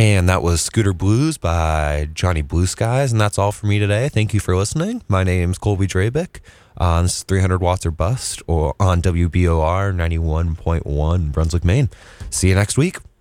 And that was Scooter Blues by Johnny Blue Skies. And that's all for me today. Thank you for listening. My name's Colby Drabick. This is 300 Watts or Bust or on WBOR 91.1 Brunswick, Maine. See you next week.